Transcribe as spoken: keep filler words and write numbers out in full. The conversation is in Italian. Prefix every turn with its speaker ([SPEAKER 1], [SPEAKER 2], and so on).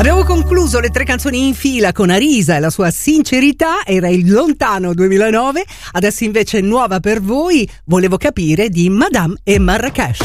[SPEAKER 1] Abbiamo concluso le tre canzoni in fila con Arisa e la sua sincerità, era il lontano duemilanove, adesso invece nuova per voi, Volevo capire di Madame e Marrakesh.